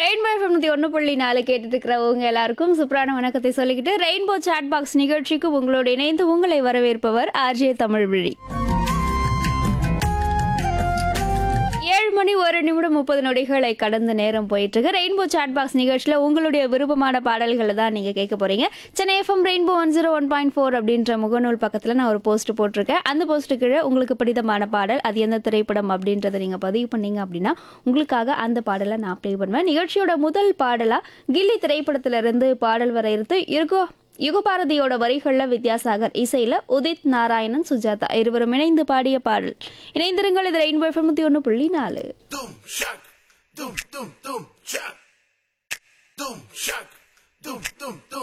Rainbow FM 101.4 கேட்டுட்டு இருக்கிறவங்க எல்லாருக்கும் சூப்பரான வணக்கத்தை சொல்லிக்கிட்டு ரெயின்போ சாட் பாக்ஸ் நிகழ்ச்சிக்கு உங்களோடு இணைந்து உங்களை வரவேற்பவர் ஆர்ஜே தமிழ்விழி. 7 மணி 1 நிமிடம் 30 நொடிகளை கடந்த நேரம் போயிட்டு இருக்கு. ரெயின்போ சாட் பாக்ஸ் நிகழ்ச்சியில் உங்களுடைய விருப்பமான பாடல்களை தான் நீங்கள் கேட்க போறீங்க. சென்னை எஃப்எம் ரெயின்போ 101.4 அப்படின்ற முகநூல் பக்கத்தில் நான் ஒரு போஸ்ட் போட்டிருக்கேன். அந்த போஸ்ட்டு கீழே உங்களுக்கு பிடித்தமான பாடல் அது எந்த திரைப்படம் அப்படின்றத நீங்கள் பதிவு பண்ணீங்க அப்படின்னா உங்களுக்காக அந்த பாடலை நான் ப்ளே பண்ணுவேன். நிகழ்ச்சியோட முதல் பாடலாக கில்லி திரைப்படத்திலிருந்து பாடல் வர இருக்கோ யுகபாரதியோட வரிகள்ல வித்யாசாகர், இசையில உதித் நாராயணன், சுஜாதா இருவரும் இணைந்து பாடிய பாடல். இணைந்திருங்கள். இது ரெயின்போ எஃப்எம் 101.4.